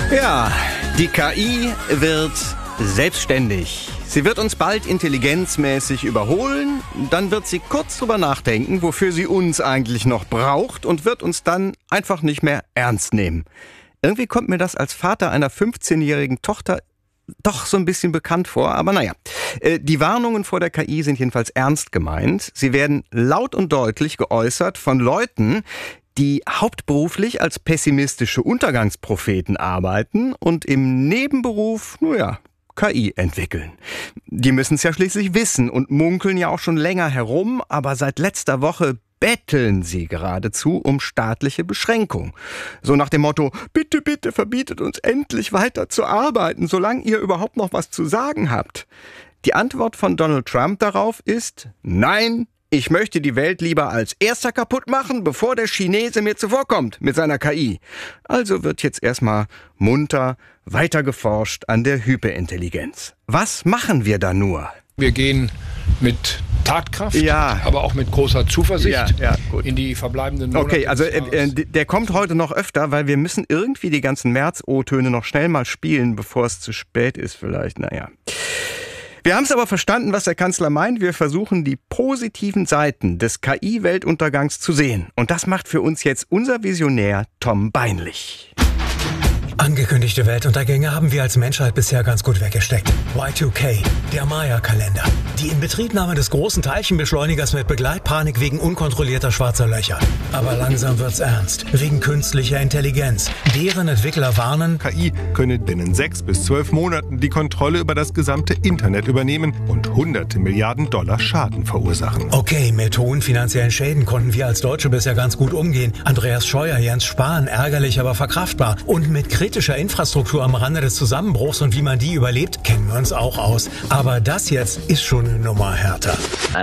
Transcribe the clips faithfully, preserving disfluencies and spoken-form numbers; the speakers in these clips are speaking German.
Ja, die K I wird selbstständig. Sie wird uns bald intelligenzmäßig überholen, dann wird sie kurz drüber nachdenken, wofür sie uns eigentlich noch braucht und wird uns dann einfach nicht mehr ernst nehmen. Irgendwie kommt mir das als Vater einer fünfzehnjährigen Tochter doch so ein bisschen bekannt vor, aber naja. Die Warnungen vor der K I sind jedenfalls ernst gemeint. Sie werden laut und deutlich geäußert von Leuten, die hauptberuflich als pessimistische Untergangspropheten arbeiten und im Nebenberuf, naja, K I entwickeln. Die müssen es ja schließlich wissen und munkeln ja auch schon länger herum, aber seit letzter Woche betteln sie geradezu um staatliche Beschränkung. So nach dem Motto, bitte, bitte verbietet uns endlich weiter zu arbeiten, solange ihr überhaupt noch was zu sagen habt. Die Antwort von Donald Trump darauf ist, nein, ich möchte die Welt lieber als erster kaputt machen, bevor der Chinese mir zuvorkommt mit seiner K I. Also wird jetzt erstmal munter weiter geforscht an der Hyperintelligenz. Was machen wir da nur? Wir gehen mit Tatkraft, ja. aber auch mit großer Zuversicht ja, ja, gut. in die verbleibenden Monate. Okay, also äh, der kommt heute noch öfter, weil wir müssen irgendwie die ganzen März-O-Töne noch schnell mal spielen, bevor es zu spät ist vielleicht. Naja. Wir haben es aber verstanden, was der Kanzler meint. Wir versuchen, die positiven Seiten des K I-Weltuntergangs zu sehen. Und das macht für uns jetzt unser Visionär Tom Beinlich. Angekündigte Weltuntergänge haben wir als Menschheit bisher ganz gut weggesteckt. Y zwei K, der Maya-Kalender. Die Inbetriebnahme des großen Teilchenbeschleunigers mit Begleitpanik wegen unkontrollierter schwarzer Löcher. Aber langsam wird's ernst. Wegen künstlicher Intelligenz. Deren Entwickler warnen, K I könne binnen sechs bis zwölf Monaten die Kontrolle über das gesamte Internet übernehmen und hunderte Milliarden Dollar Schaden verursachen. Okay, mit hohen finanziellen Schäden konnten wir als Deutsche bisher ganz gut umgehen. Andreas Scheuer, Jens Spahn, ärgerlich, aber verkraftbar. Und mit kritischer Infrastruktur am Rande des Zusammenbruchs und wie man die überlebt, kennen wir uns auch aus. Aber das jetzt ist schon eine Nummer härter.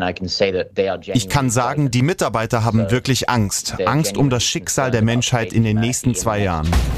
Ich kann sagen, die Mitarbeiter haben wirklich Angst. Angst um das Schicksal der Menschheit in den nächsten zwei Jahren.